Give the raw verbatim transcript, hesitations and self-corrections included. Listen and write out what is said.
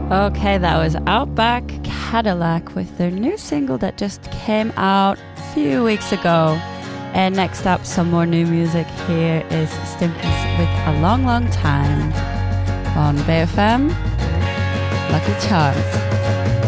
Okay, that was Outback Cadillac with their new single that just came out a few weeks ago. And next up, some more new music. Here is Stimpus with A Long, Long Time on B F M Lucky Charms.